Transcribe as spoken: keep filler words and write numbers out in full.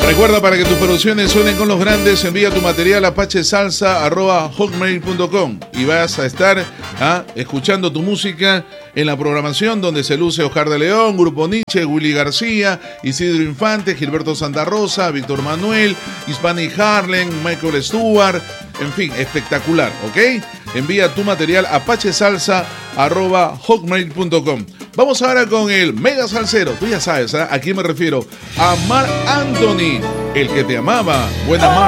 Recuerda, para que tus producciones suenen con los grandes, envía tu material a apachesalsa arroba hotmail punto com y vas a estar ¿ah? escuchando tu música en la programación donde se luce Oscar de León, Grupo Nietzsche, Willy García, Isidro Infante, Gilberto Santa Rosa, Víctor Manuel, Hispanic Harlem, Michael Stewart, en fin, espectacular, ¿ok? Envía tu material a apachesalsa arroba hotmail punto com. Vamos ahora con el mega salsero. Tú ya sabes, ¿eh? ¿A quién me refiero? A Marc Anthony, el que te amaba. Buena Marc.